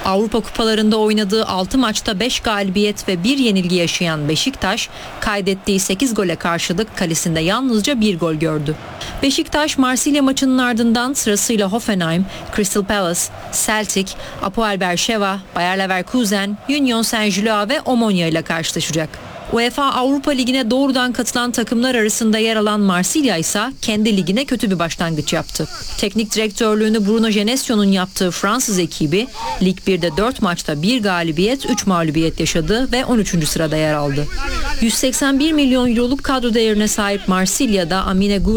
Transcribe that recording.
Avrupa kupalarında oynadığı 6 maçta 5 galibiyet ve 1 yenilgi yaşayan Beşiktaş, kaydettiği 8 gole karşılık kalesinde yalnızca 1 gol gördü. Beşiktaş, Marsilya maçının ardından sırasıyla Hoffenheim, Crystal Palace, Celtic, Apoel Berşeva, Bayer Leverkusen, Union Saint-Gilloise ve Omonia ile karşılaşacak. UEFA Avrupa Ligi'ne doğrudan katılan takımlar arasında yer alan Marsilya ise kendi ligine kötü bir başlangıç yaptı. Teknik direktörlüğünü Bruno Genesio'nun yaptığı Fransız ekibi Lig 1'de 4 maçta 1 galibiyet, 3 mağlubiyet yaşadı ve 13. sırada yer aldı. 181 milyon euroluk kadro değerine sahip Marsilya'da Amine